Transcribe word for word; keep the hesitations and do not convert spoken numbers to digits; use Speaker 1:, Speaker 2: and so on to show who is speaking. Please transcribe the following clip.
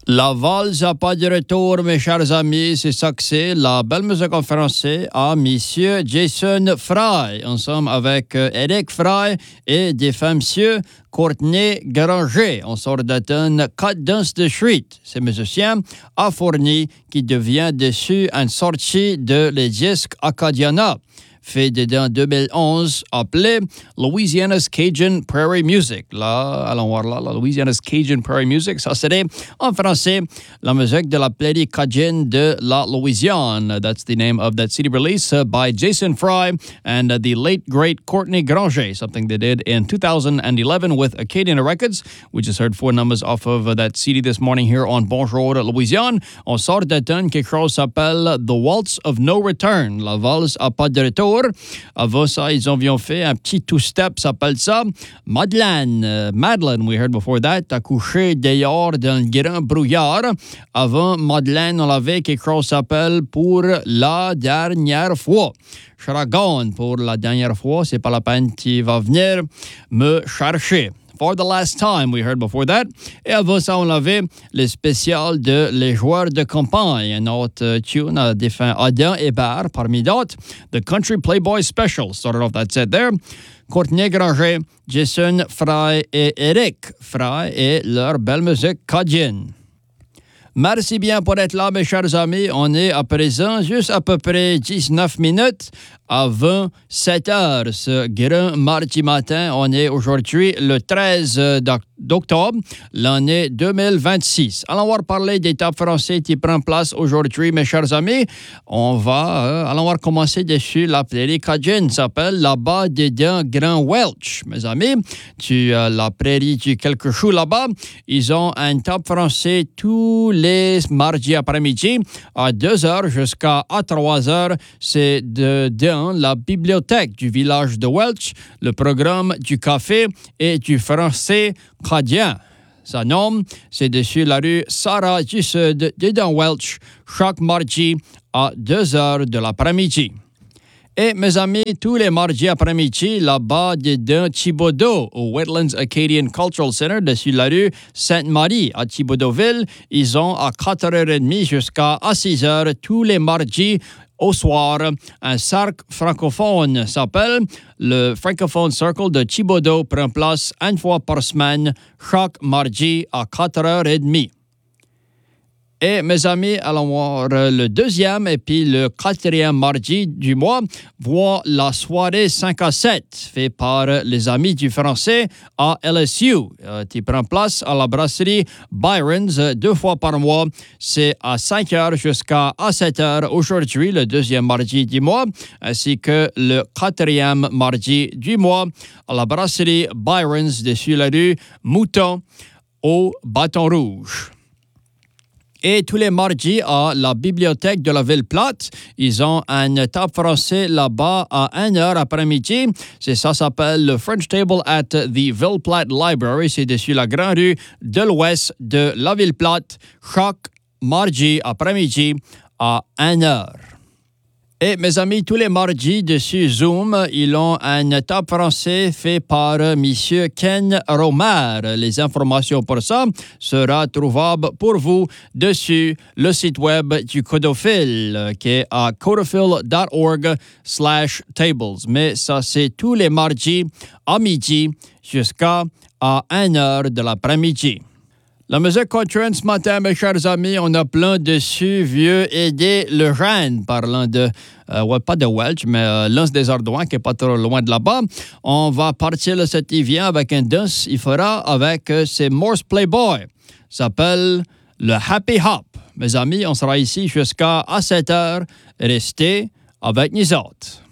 Speaker 1: La valse n'a pas de retour, mes chers amis, c'est ça que c'est. La belle musique en français à Monsieur Jason Fry, ensemble avec euh, Eric Fry et des femmes, Monsieur Courtney Granger. On sort d'Athènes, Cut Dance the Street. Ce musicien a fourni qui devient dessus une sortie de les disques Acadiana, fait dedans deux mille onze, appelé Louisiana's Cajun Prairie Music. Là, allons voir là, la Louisiana's Cajun Prairie Music, ça serait en français la musique de la prairie cajun de la Louisiane. That's the name of that C D release uh, by Jason Fry and uh, the late great Courtney Granger, something they did in two thousand eleven with Acadiana Records. We just heard four numbers off of uh, that C D this morning here on Bonjour Louisiane. On sort d'Athènes, quelque chose s'appelle The Waltz of No Return. La valse à pas de retour. Avant ça, ils ont fait un petit two-step, s'appelle ça Madeleine. Uh, Madeleine, we heard before that, a couché dehors dans le grand brouillard. Avant Madeleine, on avait quelque chose s'appelle Pour la dernière fois. Je serai gone pour la dernière fois, c'est pas la peine qui va venir me chercher. For the Last Time, we heard before that. Et avant ça, on avait le spécial de Les Joueurs de Campagne, un autre uh, tune à défunt Adam Hébert, parmi d'autres. The Country Playboy Special started off that set there. Courtney Granger, Jason Fry et Eric Fry et leur belle musique cajun. Merci bien pour être là, mes chers amis. On est à présent juste à peu près dix-neuf minutes avant sept heures. Ce grand mardi matin, on est aujourd'hui le treize d'octobre, l'année deux mille vingt-six. Allons voir parler des top français qui prennent place aujourd'hui, mes chers amis. On va, euh, allons voir commencer dessus. La prairie cajun s'appelle là-bas dedans Grand Welch. Mes amis, tu euh, la prairie du quelque chose là-bas. Ils ont un top français tous les mardis après-midi à deux heures jusqu'à trois heures. C'est de, dans la bibliothèque du village de Welch, le programme du café et du français canadien. Sa nom, c'est dessus la rue Sarah du Sud, dedans Welch, chaque mardi à deux heures de l'après-midi. Et mes amis, tous les mardis après-midi, là-bas, dedans Thibodaux, au Wetlands Acadian Cultural Center, dessus la rue Sainte-Marie, à Thibodauxville, ils ont à quatre heures trente jusqu'à six heures, tous les mardis au soir, un cercle francophone s'appelle le Francophone Circle de Thibodaux, prend place une fois par semaine, chaque mardi à quatre heures trente. Et mes amis, allons voir le deuxième et puis le quatrième mardi du mois, voir la soirée cinq à sept, fait par les amis du français à L S U, euh, qui prend place à la brasserie Byron's deux fois par mois. C'est à cinq heures jusqu'à sept heures aujourd'hui, le deuxième mardi du mois, ainsi que le quatrième mardi du mois à la brasserie Byron's dessus la rue Mouton au Bâton Rouge. Et tous les mardis à la bibliothèque de la Ville-Plate, ils ont un top français là-bas à une heure après-midi. C'est ça s'appelle le French Table at the Ville-Plate Library. C'est dessus la grande rue de l'ouest de la Ville-Plate, chaque mardi après-midi à une heure. Et mes amis, tous les mardis dessus Zoom, ils ont un top français fait par Monsieur Ken Romer. Les informations pour ça seront trouvables pour vous dessus le site web du Codophile, qui est à codophile.org slash tables. Mais ça, c'est tous les mardis à midi jusqu'à à une heure de l'après-midi. La musique continue ce matin, mes chers amis. On a plein dessus, vieux Eddie Lejeune, parlant de, euh, ouais, pas de Welch, mais euh, Lance des Ardouins, qui n'est pas trop loin de là-bas. On va partir le cet hiver avec un danse. Il fera avec euh, ses Morse Playboy. Ça s'appelle le Happy Hop. Mes amis, on sera ici jusqu'à sept heures. Restez avec nous autres.